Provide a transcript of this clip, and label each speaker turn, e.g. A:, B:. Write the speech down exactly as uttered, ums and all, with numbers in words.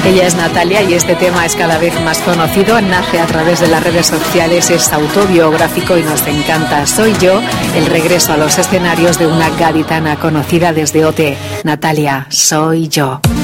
A: Ella es Natalia y este tema es cada vez más conocido, nace a través de las redes sociales, es autobiográfico y nos encanta. Soy yo, el regreso a los escenarios de una gaditana conocida desde O T. Natalia, soy yo.